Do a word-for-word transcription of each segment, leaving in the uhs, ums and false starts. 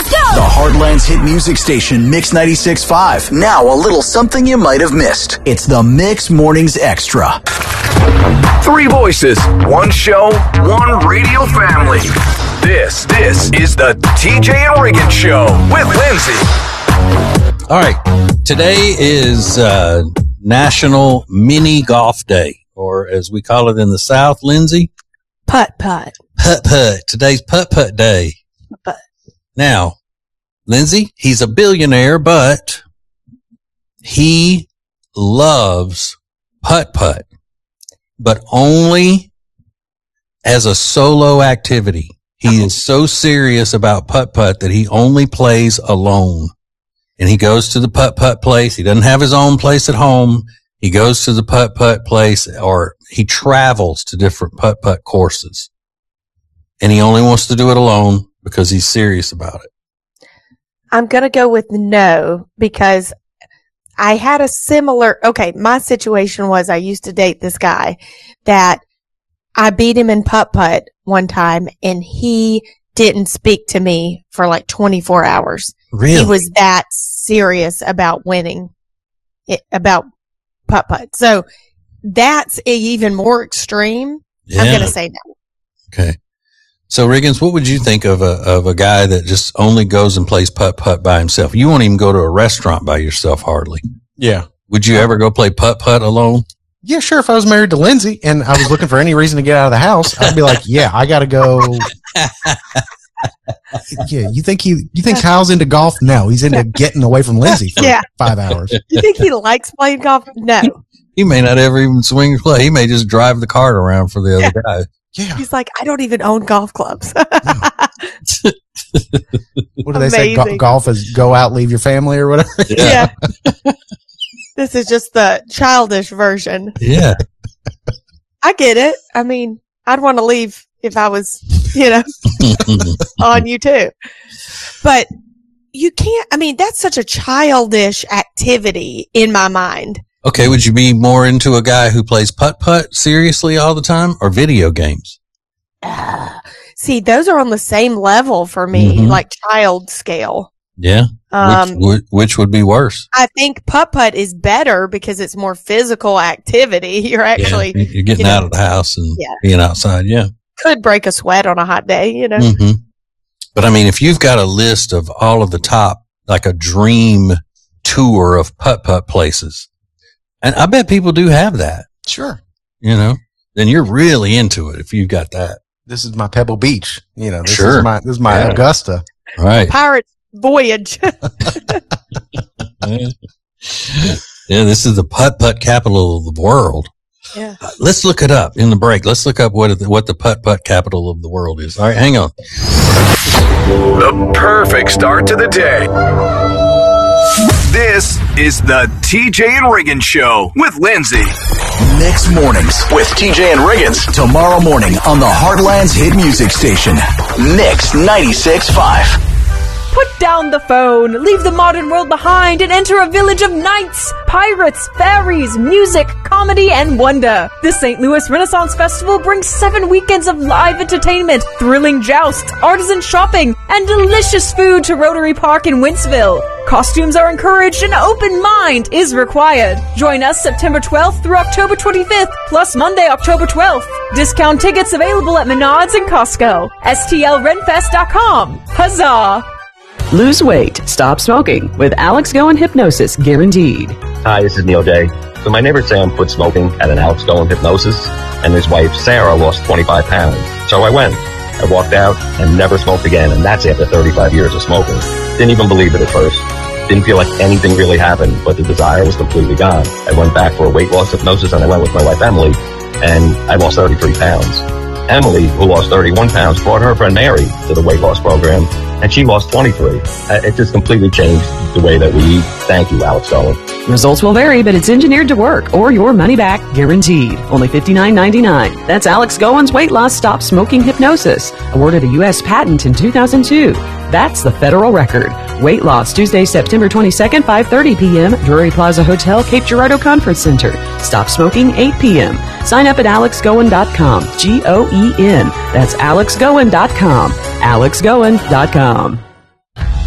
go! The Heartland's hit music station, Mix ninety-six point five. Now a little something you might have missed. It's the Mix Mornings Extra. Three voices, one show, one radio family. This, this is the T J and Regan Show with Lindsay. All right. Today is uh, National Mini Golf Day, or as we call it in the South, Lindsay? Putt-putt. Putt-putt. Today's putt-putt day. Putt. Now, Lindsay, he's a billionaire, but he loves putt-putt, but only as a solo activity. He is so serious about putt-putt that he only plays alone. And he goes to the putt-putt place. He doesn't have his own place at home. He goes to the putt-putt place, or he travels to different putt-putt courses. And he only wants to do it alone because he's serious about it. I'm going to go with no, because I had a similar, okay, my situation was I used to date this guy that I beat him in putt-putt one time, and he didn't speak to me for like twenty-four hours. Really? He was that serious about winning, it, about putt-putt. So that's even more extreme. Yeah. I'm going to say no. Okay. So, Riggins, what would you think of a of a guy that just only goes and plays putt-putt by himself? You won't even go to a restaurant by yourself, hardly. Yeah. Would you ever go play putt-putt alone? Yeah, sure. If I was married to Lindsay and I was looking for any reason to get out of the house, I'd be like, yeah, I got to go. Yeah, you think he, you think Kyle's into golf? No, he's into getting away from Lindsay for Yeah. five hours. You think he likes playing golf? No. He may not ever even swing or play. He may just drive the cart around for the other guy. Yeah. He's like, I don't even own golf clubs. What do they say? Go- Amazing. golf is go out, leave your family or whatever. Yeah. This is just the childish version. Yeah. I get it. I mean, I'd want to leave if I was, you know, on you too. But you can't, I mean, that's such a childish activity in my mind. Okay, would you be more into a guy who plays putt-putt seriously all the time, or video games? Uh, see, those are on the same level for me, Mhm. like child scale. Yeah. Um, which, which would be worse? I think putt-putt is better because it's more physical activity. You're actually, Yeah, you're getting you know, out of the house and Yeah. being outside. Yeah. could break a sweat on a hot day, you know? hmm But I mean, if you've got a list of all of the top, like a dream tour of putt-putt places, and I bet people do have that, Sure. you know, then you're really into it if you've got that. This is my Pebble Beach. You know, this Sure. is my, this is my Yeah. Augusta. Right. Pirate's Voyage. Yeah, this is the putt-putt capital of the world. Yeah. Uh, Let's look it up in the break. Let's look up what the, what the putt-putt capital of the world is. All right, hang on. The perfect start to the day. This is the T J and Regan Show with Lindsay. Mix Mornings with T J and Riggins. Tomorrow morning on the Heartland's hit music station, Mix ninety-six point five. Put down the phone, leave the modern world behind, and enter a village of knights, pirates, fairies, music, comedy, and wonder. The Saint Louis Renaissance Festival brings seven weekends of live entertainment, thrilling jousts, artisan shopping, and delicious food to Rotary Park in Wentzville. Costumes are encouraged and open mind is required. Join us September twelfth through October twenty-fifth, plus Monday, October twelfth. Discount tickets available at Menards and Costco. S T L Renfest dot com. Huzzah! Lose weight, stop smoking with Alex Goen Hypnosis Guaranteed. Hi, this is Neil Day. So my neighbor Sam quit smoking at an Alex Goen Hypnosis, and his wife Sarah lost twenty-five pounds. So I went. I walked out and never smoked again, and that's after thirty-five years of smoking. Didn't even believe it at first. Didn't feel like anything really happened, but the desire was completely gone. I went back for a weight loss hypnosis, and I went with my wife Emily, and I lost thirty-three pounds. Emily, who lost thirty-one pounds, brought her friend Mary to the weight loss program, and she lost twenty-three. Uh, It just completely changed the way that we eat. Thank you, Alex Goen. Results will vary, but it's engineered to work or your money back guaranteed. Only fifty-nine ninety-nine. That's Alex Goen's Weight Loss Stop Smoking Hypnosis. Awarded a U S patent in two thousand two. That's the federal record. Weight loss Tuesday, September twenty-second, five thirty p.m. Drury Plaza Hotel, Cape Girardeau Conference Center. Stop smoking eight p.m. Sign up at alex goen dot com. G O E N. That's alex goen dot com. alex goen dot com.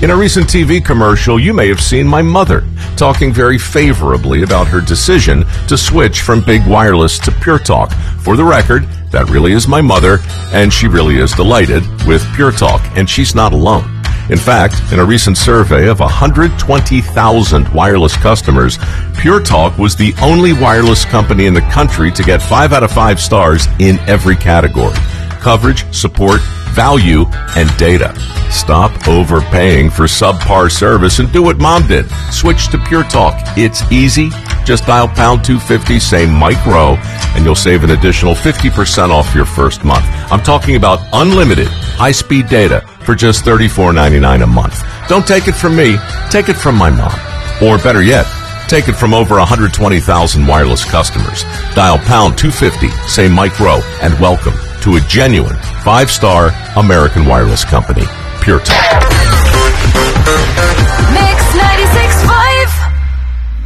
In a recent T V commercial, you may have seen my mother talking very favorably about her decision to switch from Big Wireless to Pure Talk. For the record, that really is my mother, and she really is delighted with Pure Talk, and she's not alone. In fact, in a recent survey of one hundred twenty thousand wireless customers, Pure Talk was the only wireless company in the country to get five out of five stars in every category: coverage, support, value, and data. Stop overpaying for subpar service and do what Mom did. Switch to Pure Talk. It's easy. Just dial pound two fifty, say Mike Rowe, and you'll save an additional fifty percent off your first month. I'm talking about unlimited high-speed data for just thirty-four ninety-nine a month. Don't take it from me. Take it from my mom. Or better yet, take it from over one hundred twenty thousand wireless customers. Dial pound two fifty, say Mike Rowe, and welcome to a genuine five-star American wireless company, Pure Talk.